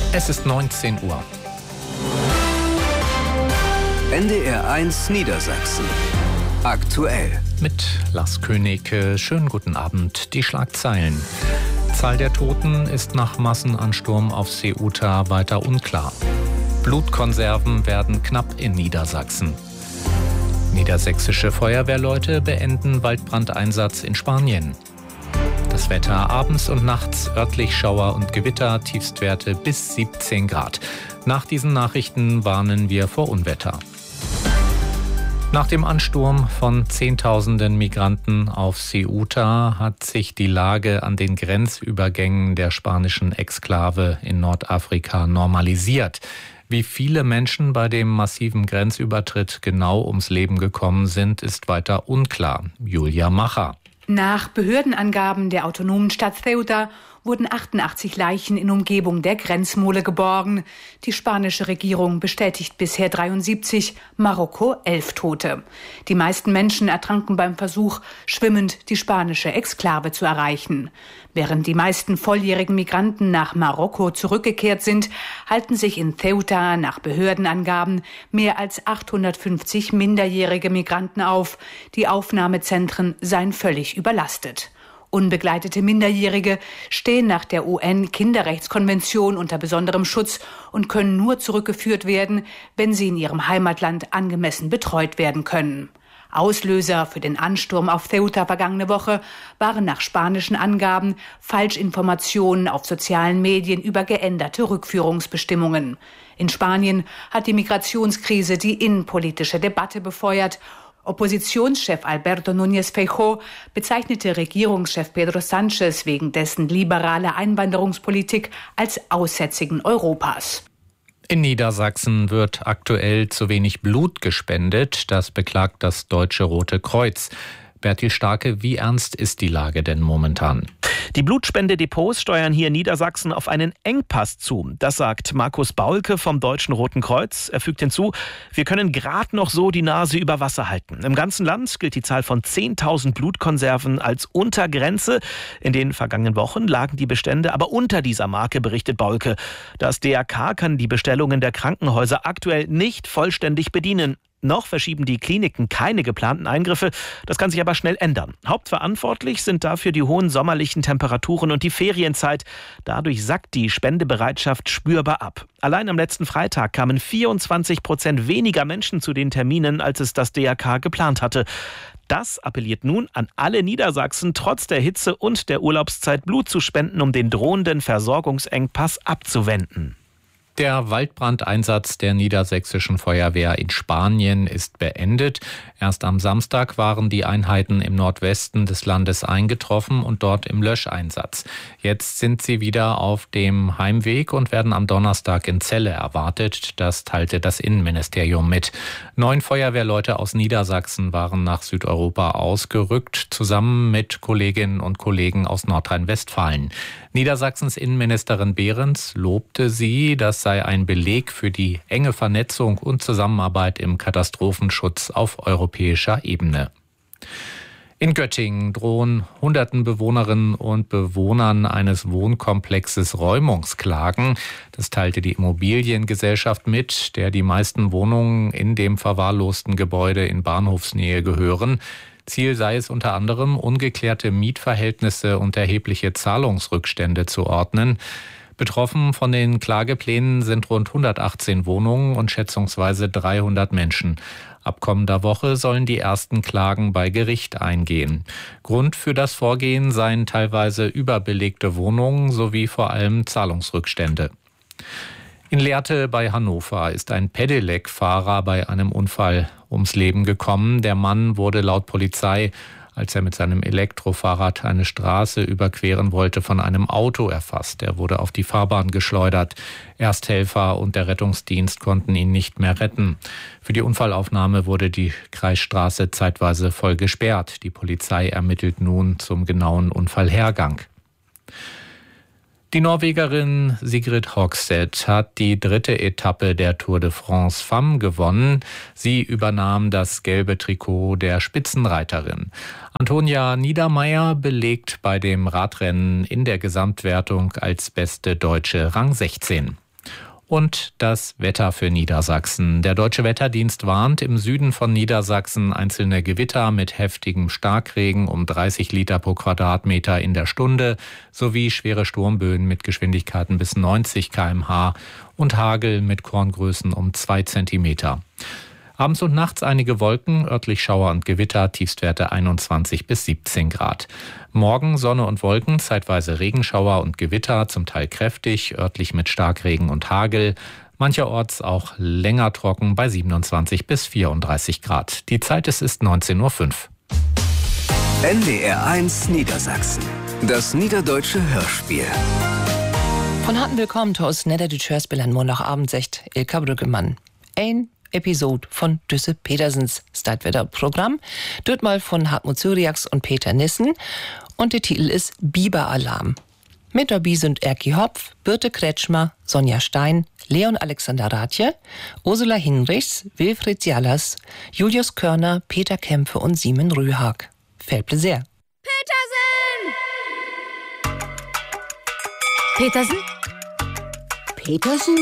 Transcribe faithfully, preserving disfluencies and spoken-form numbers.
Es ist neunzehn Uhr. N D R eins Niedersachsen. Aktuell. Mit Lars König. Schönen guten Abend. Die Schlagzeilen. Zahl der Toten ist nach Massenansturm auf Ceuta weiter unklar. Blutkonserven werden knapp in Niedersachsen. Niedersächsische Feuerwehrleute beenden Waldbrandeinsatz in Spanien. Das Wetter abends und nachts, örtlich Schauer und Gewitter, Tiefstwerte bis siebzehn Grad. Nach diesen Nachrichten warnen wir vor Unwetter. Nach dem Ansturm von Zehntausenden Migranten auf Ceuta hat sich die Lage an den Grenzübergängen der spanischen Exklave in Nordafrika normalisiert. Wie viele Menschen bei dem massiven Grenzübertritt genau ums Leben gekommen sind, ist weiter unklar. Julia Macher. Nach Behördenangaben der autonomen Stadt Ceuta wurden achtundachtzig Leichen in Umgebung der Grenzmole geborgen. Die spanische Regierung bestätigt bisher dreiundsiebzig, Marokko elf Tote. Die meisten Menschen ertranken beim Versuch, schwimmend die spanische Exklave zu erreichen. Während die meisten volljährigen Migranten nach Marokko zurückgekehrt sind, halten sich in Ceuta nach Behördenangaben mehr als achthundertfünfzig minderjährige Migranten auf. Die Aufnahmezentren seien völlig überlastet. Unbegleitete Minderjährige stehen nach der U N-Kinderrechtskonvention unter besonderem Schutz und können nur zurückgeführt werden, wenn sie in ihrem Heimatland angemessen betreut werden können. Auslöser für den Ansturm auf Ceuta vergangene Woche waren nach spanischen Angaben Falschinformationen auf sozialen Medien über geänderte Rückführungsbestimmungen. In Spanien hat die Migrationskrise die innenpolitische Debatte befeuert. Oppositionschef Alberto Núñez Feijóo bezeichnete Regierungschef Pedro Sánchez wegen dessen liberaler Einwanderungspolitik als Aussätzigen Europas. In Niedersachsen wird aktuell zu wenig Blut gespendet. Das beklagt das Deutsche Rote Kreuz. Bertil Starke, wie ernst ist die Lage denn momentan? Die Blutspende-Depots steuern hier in Niedersachsen auf einen Engpass zu. Das sagt Markus Baulke vom Deutschen Roten Kreuz. Er fügt hinzu, wir können gerade noch so die Nase über Wasser halten. Im ganzen Land gilt die Zahl von zehntausend Blutkonserven als Untergrenze. In den vergangenen Wochen lagen die Bestände aber unter dieser Marke, berichtet Baulke. Das D R K kann die Bestellungen der Krankenhäuser aktuell nicht vollständig bedienen. Noch verschieben die Kliniken keine geplanten Eingriffe. Das kann sich aber schnell ändern. Hauptverantwortlich sind dafür die hohen sommerlichen Temperaturen und die Ferienzeit. Dadurch sackt die Spendebereitschaft spürbar ab. Allein am letzten Freitag kamen vierundzwanzig Prozent weniger Menschen zu den Terminen, als es das D R K geplant hatte. Das appelliert nun an alle Niedersachsen, trotz der Hitze und der Urlaubszeit Blut zu spenden, um den drohenden Versorgungsengpass abzuwenden. Der Waldbrandeinsatz der niedersächsischen Feuerwehr in Spanien ist beendet. Erst am Samstag waren die Einheiten im Nordwesten des Landes eingetroffen und dort im Löscheinsatz. Jetzt sind sie wieder auf dem Heimweg und werden am Donnerstag in Celle erwartet. Das teilte das Innenministerium mit. Neun Feuerwehrleute aus Niedersachsen waren nach Südeuropa ausgerückt, zusammen mit Kolleginnen und Kollegen aus Nordrhein-Westfalen. Niedersachsens Innenministerin Behrens lobte sie, das sei ein Beleg für die enge Vernetzung und Zusammenarbeit im Katastrophenschutz auf europäischer Ebene. In Göttingen drohen hunderten Bewohnerinnen und Bewohnern eines Wohnkomplexes Räumungsklagen. Das teilte die Immobiliengesellschaft mit, der die meisten Wohnungen in dem verwahrlosten Gebäude in Bahnhofsnähe gehören. Ziel sei es unter anderem, ungeklärte Mietverhältnisse und erhebliche Zahlungsrückstände zu ordnen. Betroffen von den Klageplänen sind rund hundertachtzehn Wohnungen und schätzungsweise dreihundert Menschen. Ab kommender Woche sollen die ersten Klagen bei Gericht eingehen. Grund für das Vorgehen seien teilweise überbelegte Wohnungen sowie vor allem Zahlungsrückstände. In Lehrte bei Hannover ist ein Pedelec-Fahrer bei einem Unfall ums Leben gekommen. Der Mann wurde laut Polizei, als er mit seinem Elektrofahrrad eine Straße überqueren wollte, von einem Auto erfasst. Er wurde auf die Fahrbahn geschleudert. Ersthelfer und der Rettungsdienst konnten ihn nicht mehr retten. Für die Unfallaufnahme wurde die Kreisstraße zeitweise voll gesperrt. Die Polizei ermittelt nun zum genauen Unfallhergang. Die Norwegerin Sigrid Hogseth hat die dritte Etappe der Tour de France Femmes gewonnen. Sie übernahm das gelbe Trikot der Spitzenreiterin. Antonia Niedermeier belegt bei dem Radrennen in der Gesamtwertung als beste Deutsche Rang sechzehn. Und das Wetter für Niedersachsen. Der Deutsche Wetterdienst warnt im Süden von Niedersachsen einzelne Gewitter mit heftigem Starkregen um dreißig Liter pro Quadratmeter in der Stunde sowie schwere Sturmböen mit Geschwindigkeiten bis neunzig Kilometer pro Stunde und Hagel mit Korngrößen um zwei Zentimeter. Abends und nachts einige Wolken, örtlich Schauer und Gewitter, Tiefstwerte einundzwanzig bis siebzehn Grad. Morgen Sonne und Wolken, zeitweise Regenschauer und Gewitter, zum Teil kräftig, örtlich mit Starkregen und Hagel. Mancherorts auch länger trocken bei siebenundzwanzig bis vierunddreißig Grad. Die Zeit es ist neunzehn Uhr fünf. N D R eins Niedersachsen. Das niederdeutsche Hörspiel. Von harten Willkommen zu uns Niederdeutsche Hörspiel an Montagabend secht Ilka Brüggemann. Ein Episode von Düsse Petersens Stadtwetter-Programm. Dort mal von Hartmut Syriax und Peter Nissen. Und der Titel ist Biberalarm. Mit dabei sind Erki Hopf, Birte Kretschmer, Sonja Stein, Leon Alexander Rathje, Ursula Hinrichs, Wilfried Jallas, Julius Körner, Peter Kämpfe und Simon Rühag. Viel Plaisir. Petersen? Petersen? Petersen?